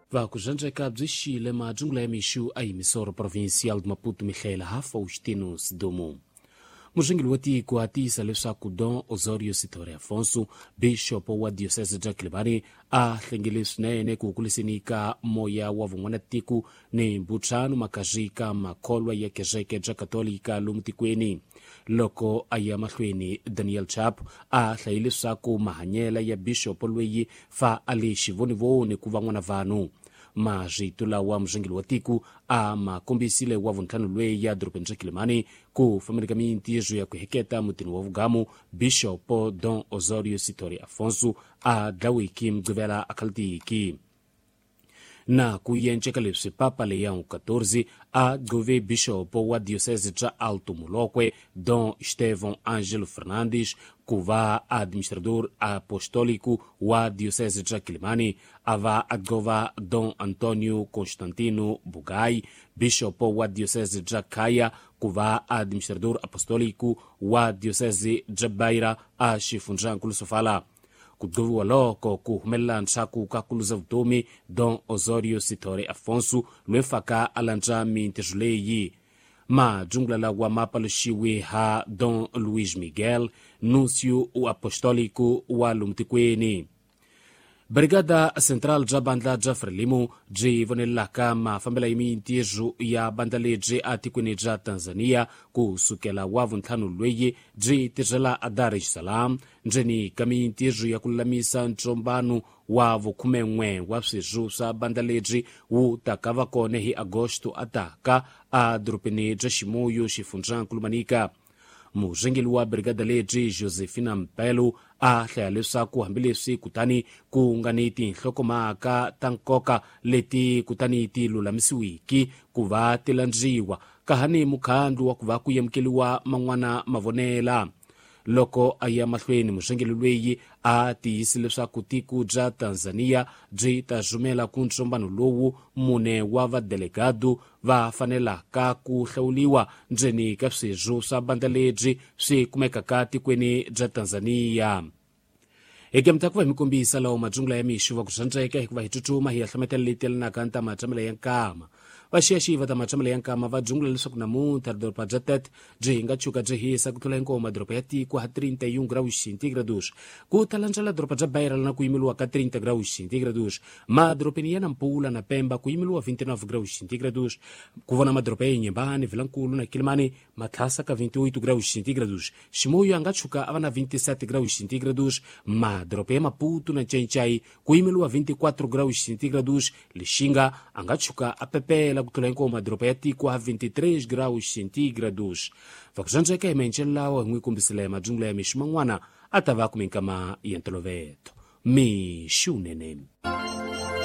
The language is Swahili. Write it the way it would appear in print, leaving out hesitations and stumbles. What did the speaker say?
Va kujanjeka bzishi le majungla ya mishu a emisora provincial de Maputo Michael Faustino Sidomo. Mujingili wati kuhatisa leswaku Don Osório Sitore Afonso, bishop wa diocese ja Kilibani, a hlengiliswa nene kukulisinika moya wa vungwanatiku ni mbuchanu makajika makolwa ya kejeke ja katolika lumtikweni. Loko aya mahlweni Daniel Chap a hlailiswaku mahanyela ya bishop lweyi fa alishivonivoni kuvangwana vanu. Majitula wa mjingili watiku a makombisile wa vuntanu lwe ya dropenja Kilimani ku familikamenti ju ya kuheketa mutini wa vugamu Bishop Don Osório Sitore Afonso a dawiki mguvela akaltiki. Na kuyencheka lepsi Papa Leão 14 a gove Bishop wa diocese ja Alto Mulokwe Don Estevão Ângelo Fernandes kuva administrador apostólico wa diocese ja Kilimani ava adgova Don Antônio Constantino Bugai Bishop wa diocese ja Kaya kuva administrador apostólico wa diocese ja Beira a Chifunjankulu Sofala. Kudovu waloko kuhumela nchaku kakuluza vutumi Don Osório Sitore Afonso lwefaka alanjami ntejuleyi. Ma jungla la wa mapalushiwi ha Don Luís Miguel, núncio o apostólico wa lumtikweni. Brigada Central ja bandla ja Frelimo ji vonelaka mafambela imintiju ya bandaleje atikweni ja Tanzania kusukela wa vuntlhanu lweyi ji tijela a Dar es Salaam njeni kamintiju ya kulamisa nchombanu wa vukhumenwe wa swiju sa bandaleji wu takava kone hi Agosto ataka a drupeni ja Shimoyo Chifunjankulu Manika. Mujingili wa brigada leji Josefina Mpelo a hlayaleswaku hambileswi kutani kunganiti nhlokomaka tankoka leti kutani ti lulamisiwiki kuva tilanjiwa kahani mukhandu wa kuva kuyemkeliwa man'wana mavonela. Loko aya mahlweni mujingili lweyi a tiyisi leswaku tiku ja Tanzania ji tajumela ku ntsombano lowu mune wa vadelegado va fanelaka ku hlawuliwa njeni ka swiju swa bandaleji swi kumekaka tikweni ja Tanzania. Eke mtakuva mikombisa lao majungla ya mishu va kujanjeka hikuva hitutuma hi ahlametela leti alanaka anta machamela ya nkama. Vaxiyaxiva ta machamela ya nkama va jungla leswaku namuntlha doropa ja Tete ji nga chuka ji hisa ku tlula enkoma doropa ya tiko ha 31 graus centígrados ku talanjala doropa ja Beira lana ku yimeliwa ka 30 graus centígrados madoropeni ya Nampula na Pemba ku yimeliwa 29 graus centígrados kuvona madoropa ya Inhambane Vilankulu na Kilimani matlhasa ka 28 graus centígrados Shimoyo anga chuka ava na 27 graus centígrados madoropa ya Maputo na Nchai ku yimeliwa 24 graus centígrados Lixinga anga chuka apepela kutula enkoma doropa ya tiko ha 23 graus centígrados. Vakujanjeka imenchelawa ngwikumbisile majungla ya mishumangwana atava kuminkama yenteloveto. Mishunene.